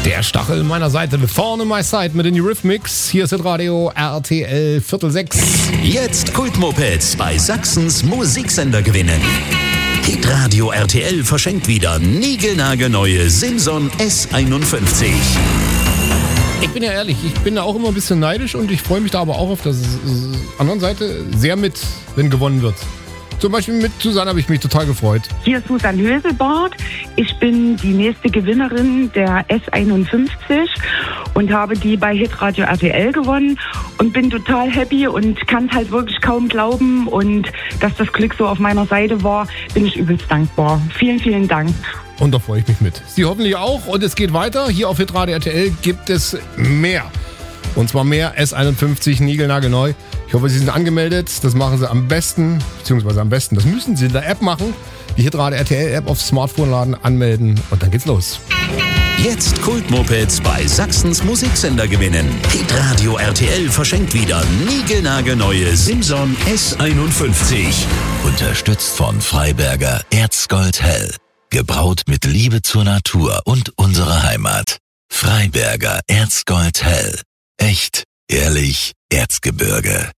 Der Stachel meiner Seite, the Thorn in my side mit den Eurythmics. Hier ist das Radio RTL 5:45. Jetzt Kultmopeds bei Sachsens Musiksender gewinnen. Hitradio RTL verschenkt wieder niegelnagelneue Simson S51. Ich bin ja ehrlich, ich bin da auch immer ein bisschen neidisch und ich freue mich da aber auch auf der anderen Seite sehr mit, wenn gewonnen wird. Zum Beispiel mit Susanne habe ich mich total gefreut. Hier ist Susanne Höselbart. Ich bin die nächste Gewinnerin der S51 und habe die bei Hitradio RTL gewonnen und bin total happy und kann es halt wirklich kaum glauben. Und dass das Glück so auf meiner Seite war, bin ich übelst dankbar. Vielen, vielen Dank. Und da freue ich mich mit. Sie hoffentlich auch. Und es geht weiter. Hier auf Hitradio RTL gibt es mehr. Und zwar mehr S51 niegelnagelneu. Ich hoffe, Sie sind angemeldet. Das machen Sie am besten, das müssen Sie in der App machen. Die Hitradio RTL App aufs Smartphone laden, anmelden und dann geht's los. Jetzt Kultmopeds bei Sachsens Musiksender gewinnen. Hitradio RTL verschenkt wieder niegelnagelneue Simson S51. Unterstützt von Freiberger Erzgold Hell. Gebraut mit Liebe zur Natur und unserer Heimat. Freiberger Erzgold Hell. Echt, ehrlich, Erzgebirge.